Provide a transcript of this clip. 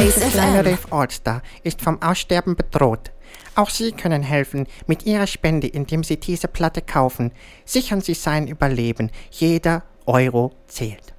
Blaze Das kleine FM. Riff Allstar ist vom Aussterben bedroht. Auch Sie können helfen mit Ihrer Spende, indem Sie diese Platte kaufen. Sichern Sie sein Überleben. Jeder Euro zählt.